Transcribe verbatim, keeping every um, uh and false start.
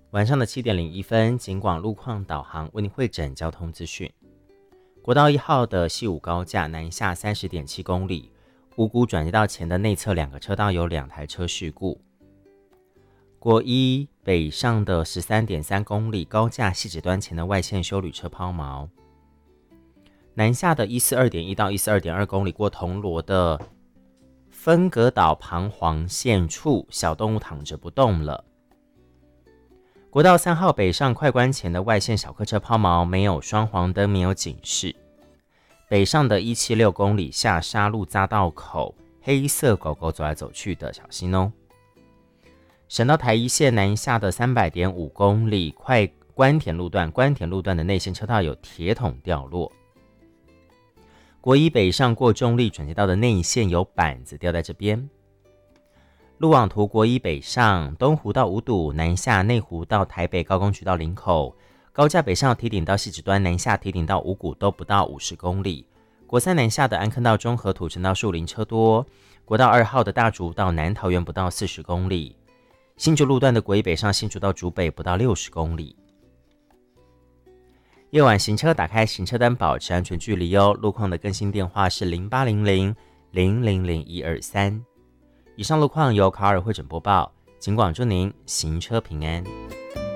晚上的七点零一分，警广路况导航为您汇整交通资讯。国道一号的西武高架南下 三十点七公里，五股转接道前的内侧两个车道有两台车事故。国一北上的 十三点三公里高架汐止端前的外线休旅车抛锚。南下的 一四二点一 到 一四二点二公里过铜锣的分隔岛旁黄线处，小动物躺着不动了。国道三号北上快关前的外线小客车抛锚，没有双黄灯，没有警示。北上的一七六公里下沙路匝道口，黑色狗狗走来走去的，小心哦。省道台一线南下的 三百点五公里快关田路段，关田路段的内线车道有铁桶掉落。国一北上过中立转接道的内线有板子掉在这边。路网图国一北上，东湖到五堵，南下内湖到台北高工局到林口，高架北上堤顶到汐止端，南下堤顶到五股都不到五十公里。国三南下的安坑到中和土城到树林车多，国道二号的大竹到南桃园不到四十公里。新竹路段的国一北上新竹到竹北不到六十公里。夜晚行车打开行车灯，保持安全距离哦。路况的更新电话是零八零零零零零一二三。以上路况由卡尔会诊播报，警广祝您行车平安。